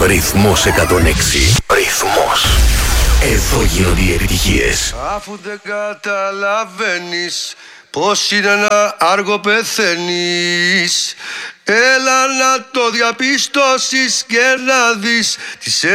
Ρυθμός 106. Ρυθμός. Εδώ γίνονται οι επιτυχίες. Αφού δεν καταλαβαίνεις πως είναι να άργο πεθαίνεις, έλα να το διαπιστώσεις και να δεις τις